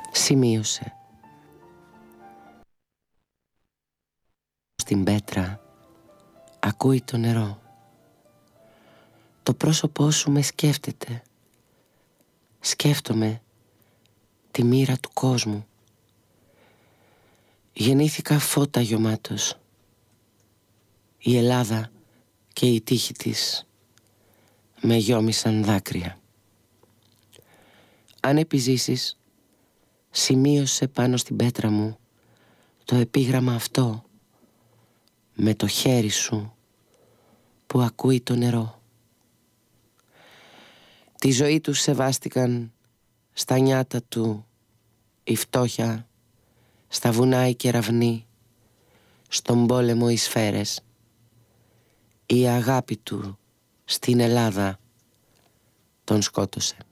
Σημείωσε. Στην πέτρα ακούει το νερό. Το πρόσωπό σου με σκέφτεται. Σκέφτομαι τη μοίρα του κόσμου. Γεννήθηκα φώτα γιωμάτος. Η Ελλάδα και η τύχη της με γιόμισαν δάκρυα. Αν επιζήσεις, σημείωσε πάνω στην πέτρα μου το επίγραμμα αυτό με το χέρι σου που ακούει το νερό. Τη ζωή τους σεβάστηκαν στα νιάτα του η φτώχεια, στα βουνά οι κεραυνοί, στον πόλεμο οι σφαίρες. Η αγάπη του στην Ελλάδα τον σκότωσε.